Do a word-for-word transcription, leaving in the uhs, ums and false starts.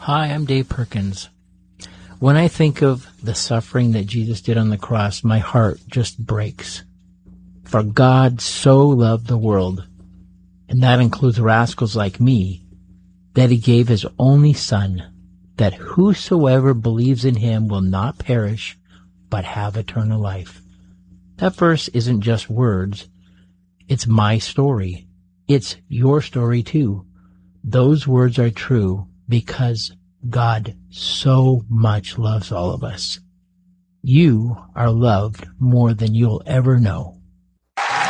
Hi, I'm Dave Perkins. When I think of the suffering that Jesus did on the cross, my heart just breaks. For God so loved the world, and that includes rascals like me, that he gave his only Son, that whosoever believes in him will not perish, but have eternal life. That verse isn't just words. It's my story. It's your story too. Those words are true because God so much loves all of us. You are loved more than you'll ever know.